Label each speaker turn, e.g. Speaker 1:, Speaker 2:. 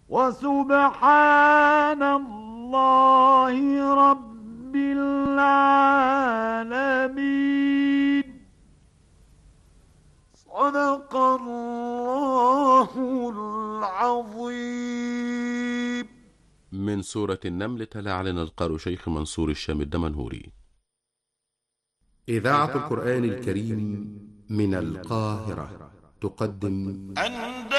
Speaker 1: وسبحان الله رب العالمين. صدق الله العظيم.
Speaker 2: من سورة النمل تلا علينا القارئ شيخ منصور الشام الدمنهوري.
Speaker 3: إذاعة القرآن الكريم من القاهرة تقدم